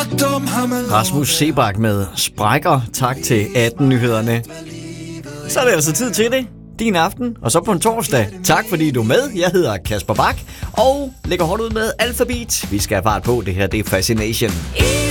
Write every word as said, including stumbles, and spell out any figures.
Rasmus Sebak med Sprækker. Tak til atten-nyhederne. Så er det altså tid til det. Din aften, og så på en torsdag. Tak fordi du er med. Jeg hedder Kasper Bak, og lægger hårdt ud med Alphabet. Vi skal have fart på. Det her, det er Fascination.